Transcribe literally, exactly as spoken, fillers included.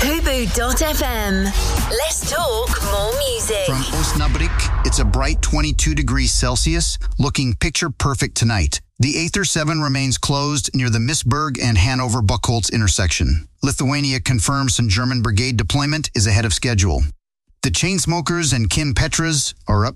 Hubu dot f m. Let's talk more music. From Osnabrück, it's a bright twenty-two degrees Celsius, looking picture perfect tonight. The Aether seven remains closed near the Missberg and Hanover-Buchholz intersection. Lithuania confirms some German brigade deployment is ahead of schedule. The Chainsmokers and Kim Petras are up